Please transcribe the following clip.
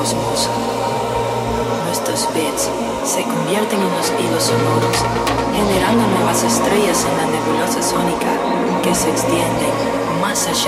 cosmos. Nuestros bits se convierten en los hilos sonoros, generando nuevas estrellas en la nebulosa sónica que se extienden más allá